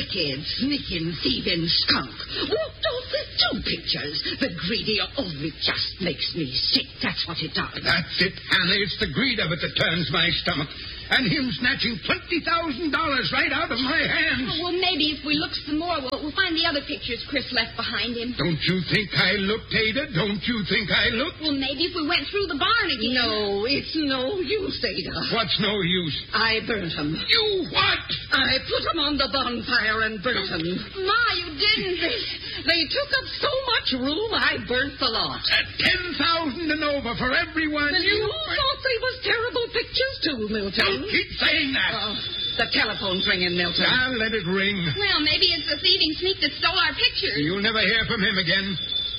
wicked, sneaking, thieving skunk. Walked off with 2 pictures. The greedy, it just makes me sick. That's what it does. That's it, Hannah. It's the greed of it that turns my stomach. And him snatching $20,000 right out of my hands. Oh, well, maybe if we look some more, we'll find the other pictures Chris left behind him. Don't you think I looked, Ada? Don't you think I looked? Well, maybe if we went through the barn again. No, it's no use, Ada. What's no use? I burnt them. You what? I put them on the bonfire and burnt them. Ma, you didn't. They took up so much room, I burnt the lot. At 10,000 and over for everyone. And you thought they was terrible pictures, too, Milton. Don't keep saying that. The telephone's ringing, Milton. I'll let it ring. Well, maybe it's the thieving sneak that stole our pictures. You'll never hear from him again.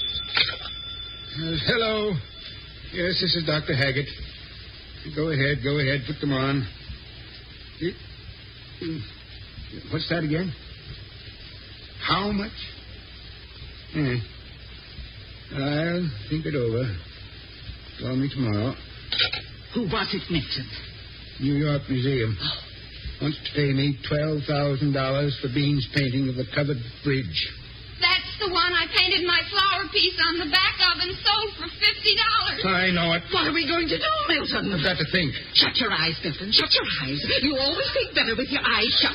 Hello. Yes, this is Dr. Haggett. Go ahead. Put them on. What's that again? How much? I'll think it over. Call me tomorrow. Who was it, Milton? New York Museum. Wants to pay me $12,000 for Bean's painting of the covered bridge. That's the one I painted my flower piece on the back of and sold for $50. I know it. What are we going to do, Milton? I've got to think. Shut your eyes, Milton. Shut your eyes. You always think better with your eyes shut.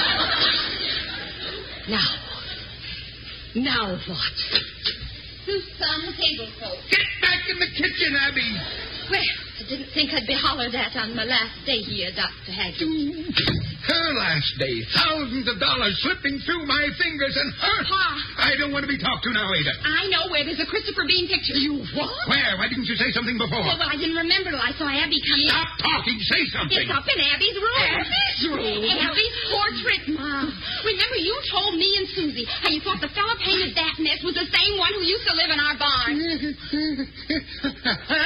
Now what? Soup's on the table, folks. Get back in the kitchen, Abby. Well, I didn't think I'd be hollered at on my last day here, Dr. Haggett. Her last day. Thousands of dollars slipping through my fingers and her. Pa. I don't want to be talked to now, Ada. I know where there's a Christopher Bean picture. You what? Where? Why didn't you say something before? Well, I didn't remember till I saw Abby come in. Stop talking. Say something. It's up in Abby's room. Abby's room? Abby's portrait, Mom. Remember, you told me and Susie how you thought the fella painted that mess was the same one who used to live in our barn.